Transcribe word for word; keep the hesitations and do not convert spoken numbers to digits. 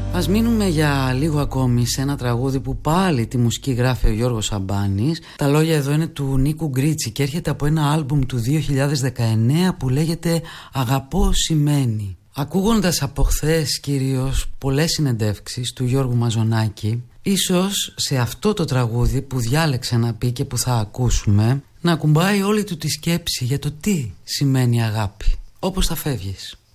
Ας μείνουμε για λίγο ακόμη σε ένα τραγούδι που πάλι τη μουσική γράφει ο Γιώργος Σαμπάνης. Τα λόγια εδώ είναι του Νίκου Γκρίτσι και έρχεται από ένα άλμπουμ του δύο χιλιάδες δεκαεννέα που λέγεται «Αγαπώ σημαίνει». Ακούγοντας από χθες κυρίως πολλές συνεντεύξεις του Γιώργου Μαζονάκη, ίσως σε αυτό το τραγούδι που διάλεξε να πει και που θα ακούσουμε, να ακουμπάει όλη του τη σκέψη για το τι σημαίνει αγάπη. Όπως θα φεύγεις.